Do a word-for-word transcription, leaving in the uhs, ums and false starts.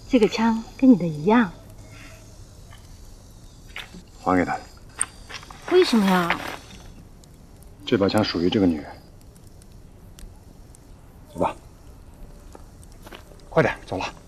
这个枪跟你的一样， 还给他。 为什么呀？ 这把枪属于这个女人。走吧，快点，走了。